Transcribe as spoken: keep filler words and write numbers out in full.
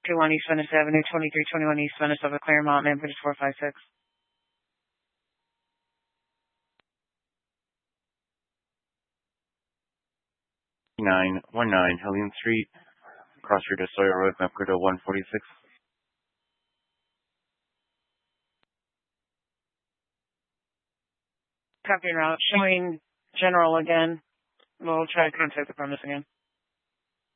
two one East Venice Avenue, twenty-three twenty-one East Venice over Claremont, Manbridge four five six. nine one nine Helene Street, Cross Street to Sawyer Road, Mapfre one forty-six. Copy and route. Showing general again. We'll try to contact the premise again.